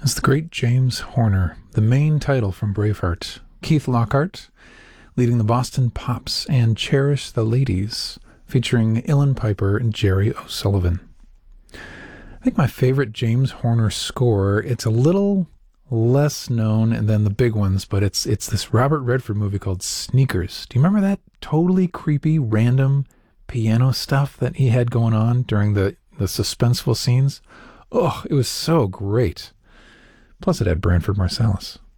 It's the great James Horner, the main title from Braveheart. Keith Lockhart leading the Boston Pops, and Cherish the Ladies, featuring Ellen Piper and Jerry O'Sullivan. I think my favorite James Horner score, it's a little less known than the big ones, but it's this Robert Redford movie called Sneakers. Do you remember that totally creepy, random piano stuff that he had going on during the suspenseful scenes? Oh, it was so great. Plus it had Branford Marsalis.